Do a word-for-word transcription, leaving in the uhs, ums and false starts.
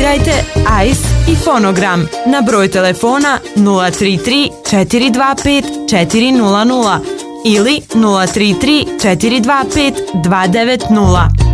Birajte Ice i Fonogram na broj telefona nula tri tri četiri dva pet četiri nula nula ili nula tri tri četiri dva pet dva devet nula.